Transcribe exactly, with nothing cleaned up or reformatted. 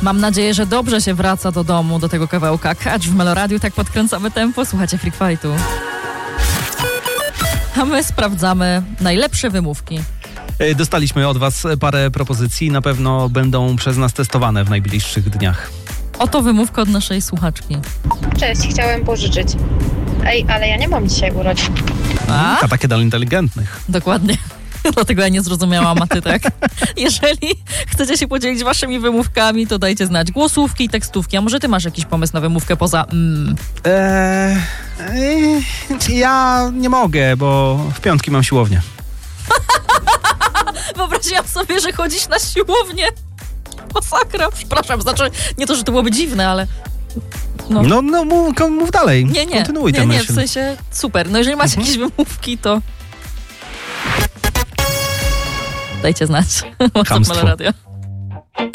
Mam nadzieję, że dobrze się wraca do domu, do tego kawałka. Catch w Meloradiu, tak podkręcamy tempo. Słuchajcie Freak Fightu. A my sprawdzamy najlepsze wymówki. Dostaliśmy od was parę propozycji, na pewno będą przez nas testowane w najbliższych dniach. Oto wymówka od naszej słuchaczki. Cześć, chciałem pożyczyć. Ej, ale ja nie mam dzisiaj urodzin. A? A takie dla inteligentnych. Dokładnie. Dlatego ja nie zrozumiałam, a ty tak. Jeżeli chcecie się podzielić waszymi wymówkami, to dajcie znać głosówki i tekstówki. A może ty masz jakiś pomysł na wymówkę poza mm? Eee, eee, ja nie mogę, bo w piątki mam siłownię. Wyobraziłam sobie, że chodzisz na siłownię. Masakra. Przepraszam, znaczy nie to, że to byłoby dziwne, ale... No, no, no mów, mów dalej. Nie, nie, Kontynuuj nie, tę nie, myśl. w sensie super. No jeżeli macie Mhm. jakieś wymówki, to dajcie znać. Chamstwo. Radio.